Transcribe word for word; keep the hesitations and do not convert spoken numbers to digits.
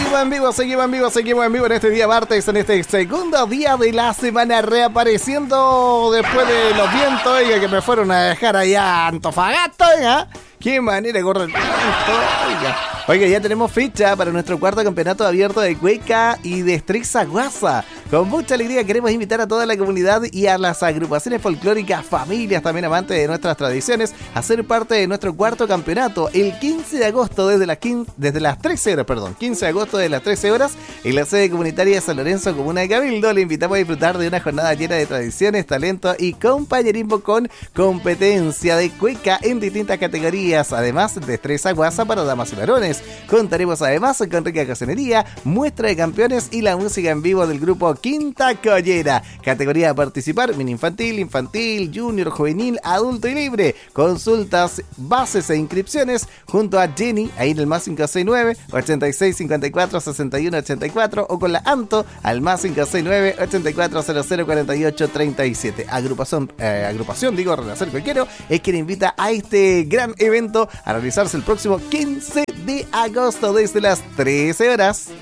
Seguimos en vivo, seguimos en vivo, seguimos en vivo en este día martes, en este segundo día de la semana, reapareciendo después de los vientos, oiga, que me fueron a dejar allá a Antofagasta, oiga. Qué manera de correr el viento, oiga. Oiga, ya tenemos fecha para nuestro cuarto campeonato abierto de cueca y destreza guasa. Con mucha alegría queremos invitar a toda la comunidad y a las agrupaciones folclóricas, familias también amantes de nuestras tradiciones, a ser parte de nuestro cuarto campeonato el quince de agosto desde las, quince, desde las trece horas, perdón, quince de agosto desde las trece horas en la sede comunitaria de San Lorenzo, Comuna de Cabildo. Le invitamos a disfrutar de una jornada llena de tradiciones, talento y compañerismo con competencia de cueca en distintas categorías, además destreza guasa para damas y varones. Contaremos además con rica cocenería, muestra de campeones y la música en vivo del grupo Quinta Collera. Categoría a participar: mini infantil, infantil, junior, juvenil, adulto y libre. Consultas, bases e inscripciones junto a Jenny, ahí en el más cinco seis nueve, ochenta y seis, cincuenta y cuatro, sesenta y uno, ochenta y cuatro, o con la Anto al más cinco seis nueve, ochenta y cuatro, cero cero, cuarenta y ocho, treinta y siete. Agrupación, eh, agrupación, digo, Renacer Cuequero es quien invita a este gran evento a realizarse el próximo quince de agosto desde las trece horas.